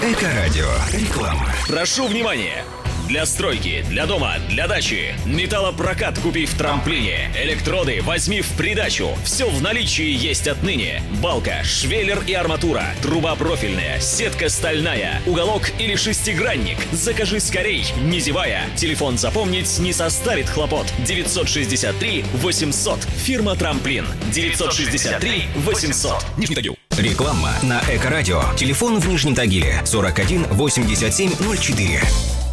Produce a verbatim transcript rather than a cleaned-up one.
Эко-радио. Реклама. Прошу внимания! Для стройки, для дома, для дачи. Металлопрокат купи в трамплине. Электроды возьми в придачу. Все в наличии есть отныне. Балка, швеллер и арматура. Труба профильная, сетка стальная. Уголок или шестигранник. Закажи скорей, не зевая. Телефон запомнить не составит хлопот. девятьсот шестьдесят три восемьсот. Фирма Трамплин. девятьсот шестьдесят три восемьсот. Нижний Тагил. Реклама на Эко-радио. Телефон в Нижнем Тагиле сорок один восемьдесят семь ноль четыре.